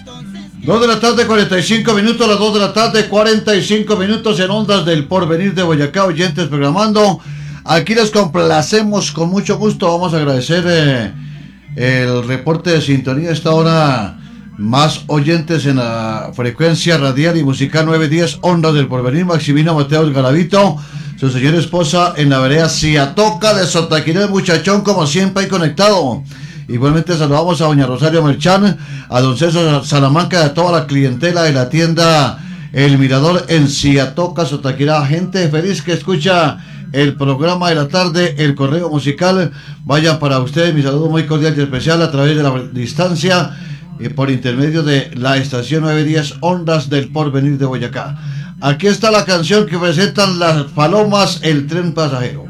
2 de la tarde, 45 minutos, las 2 de la tarde, 45 minutos en Ondas del Porvenir de Boyacá, oyentes programando. Aquí les complacemos con mucho gusto. Vamos a agradecer el reporte de sintonía a esta hora. Más oyentes en la frecuencia radial y musical 910 Ondas del Porvenir. Maximino Mateos Garavito, su señora esposa en la vereda Ciatoca de Sotaquirá, el muchachón como siempre ahí conectado. Igualmente saludamos a doña Rosario Merchán, a don César Salamanca, a toda la clientela de la tienda El Mirador en Ciatoca, Sotaquirá. Gente feliz que escucha el programa de la tarde, el correo musical. Vayan para ustedes mi saludo muy cordial y especial a través de la distancia por intermedio de la estación 910 Ondas del Porvenir de Boyacá. Aquí está la canción que presentan las Palomas, el tren pasajero.